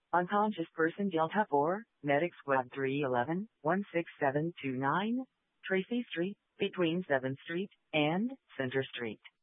Unconscious person Delta 4, Medic Squad 311, 16729, Tracy Street, between 7th Street and Center Street.